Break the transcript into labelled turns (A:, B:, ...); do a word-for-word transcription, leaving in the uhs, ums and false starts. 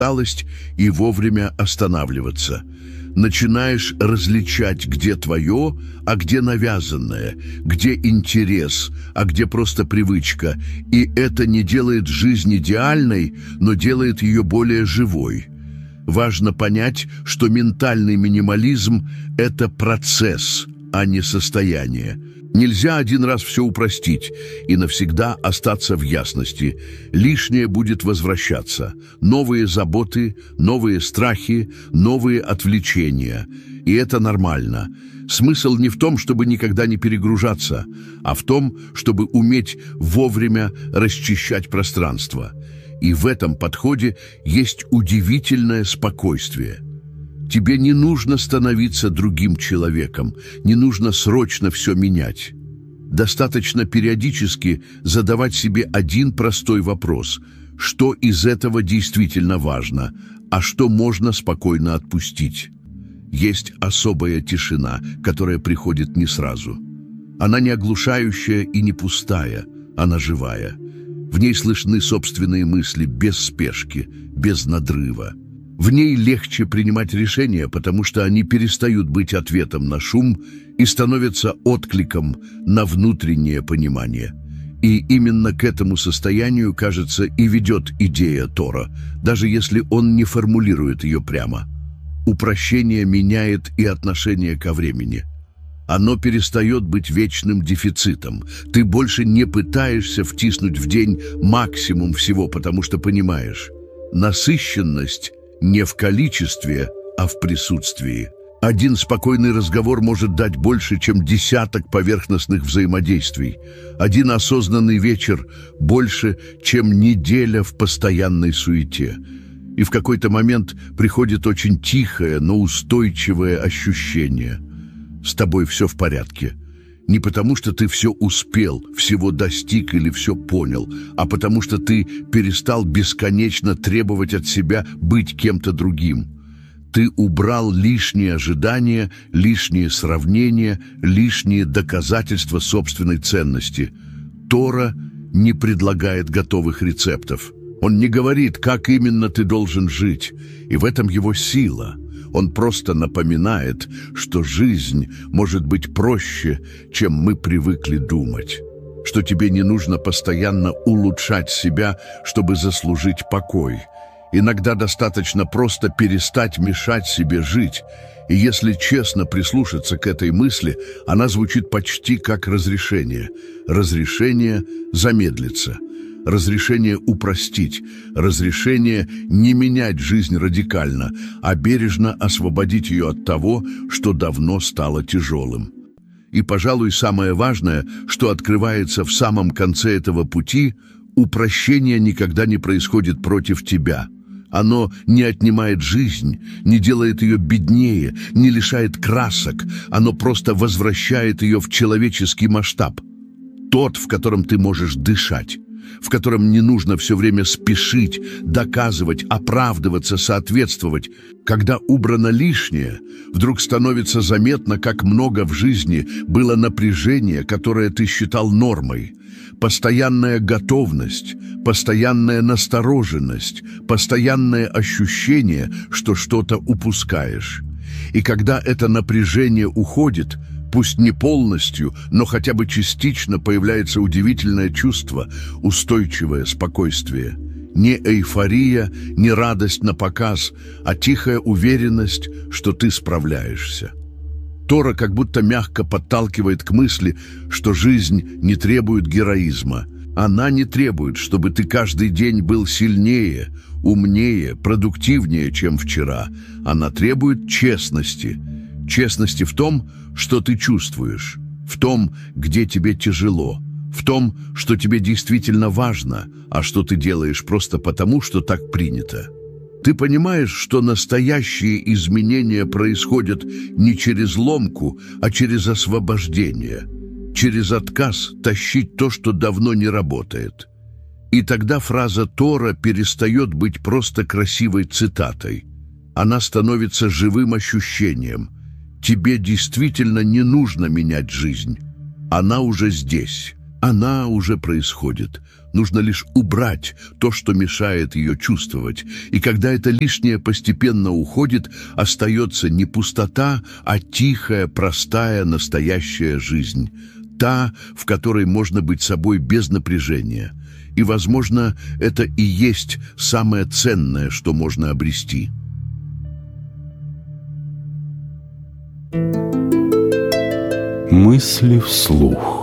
A: усталость и вовремя останавливаться. Начинаешь различать, где твое, а где навязанное, где интерес, а где просто привычка. И это не делает жизнь идеальной, но делает ее более живой. Важно понять, что ментальный минимализм – это процесс, а не состояние. Нельзя один раз все упростить и навсегда остаться в ясности. Лишнее будет возвращаться. Новые заботы, новые страхи, новые отвлечения. И это нормально. Смысл не в том, чтобы никогда не перегружаться, а в том, чтобы уметь вовремя расчищать пространство. И в этом подходе есть удивительное спокойствие. Тебе не нужно становиться другим человеком, не нужно срочно все менять. Достаточно периодически задавать себе один простой вопрос: что из этого действительно важно, а что можно спокойно отпустить. Есть особая тишина, которая приходит не сразу. Она не оглушающая и не пустая, она живая. В ней слышны собственные мысли без спешки, без надрыва. В ней легче принимать решения, потому что они перестают быть ответом на шум и становятся откликом на внутреннее понимание. И именно к этому состоянию, кажется, и ведет идея Тора, даже если он не формулирует ее прямо. Упрощение меняет и отношение ко времени. Оно перестает быть вечным дефицитом. Ты больше не пытаешься втиснуть в день максимум всего, потому что понимаешь, насыщенность не в количестве, а в присутствии. Один спокойный разговор может дать больше, чем десяток поверхностных взаимодействий. Один осознанный вечер больше, чем неделя в постоянной суете. И в какой-то момент приходит очень тихое, но устойчивое ощущение: с тобой все в порядке. Не потому, что ты все успел, всего достиг или все понял, а потому что ты перестал бесконечно требовать от себя быть кем-то другим. Ты убрал лишние ожидания, лишние сравнения, лишние доказательства собственной ценности. Тора не предлагает готовых рецептов. Он не говорит, как именно ты должен жить, и в этом его сила. Он просто напоминает, что жизнь может быть проще, чем мы привыкли думать. Что тебе не нужно постоянно улучшать себя, чтобы заслужить покой. Иногда достаточно просто перестать мешать себе жить. И если честно прислушаться к этой мысли, она звучит почти как разрешение. Разрешение замедлиться. Разрешение упростить, разрешение не менять жизнь радикально, а бережно освободить ее от того, что давно стало тяжелым. И, пожалуй, самое важное, что открывается в самом конце этого пути: упрощение никогда не происходит против тебя. Оно не отнимает жизнь, не делает ее беднее, не лишает красок, оно просто возвращает ее в человеческий масштаб. Тот, в котором ты можешь дышать, в котором не нужно все время спешить, доказывать, оправдываться, соответствовать. Когда убрано лишнее, вдруг становится заметно, как много в жизни было напряжения, которое ты считал нормой. Постоянная готовность, постоянная настороженность, постоянное ощущение, что что-то упускаешь. И когда это напряжение уходит, пусть не полностью, но хотя бы частично, появляется удивительное чувство, устойчивое спокойствие. Не эйфория, не радость напоказ, а тихая уверенность, что ты справляешься. Тора как будто мягко подталкивает к мысли, что жизнь не требует героизма. Она не требует, чтобы ты каждый день был сильнее, умнее, продуктивнее, чем вчера. Она требует честности. Честности в том, что ты чувствуешь, в том, где тебе тяжело, в том, что тебе действительно важно, а что ты делаешь просто потому, что так принято. Ты понимаешь, что настоящие изменения происходят не через ломку, а через освобождение, через отказ тащить то, что давно не работает. И тогда фраза Тора перестает быть просто красивой цитатой. Она становится живым ощущением. Тебе действительно не нужно менять жизнь. Она уже здесь, она уже происходит. Нужно лишь убрать то, что мешает ее чувствовать. И когда это лишнее постепенно уходит, остается не пустота, а тихая, простая, настоящая жизнь. Та, в которой можно быть собой без напряжения. И, возможно, это и есть самое ценное, что можно обрести.
B: Мысли вслух.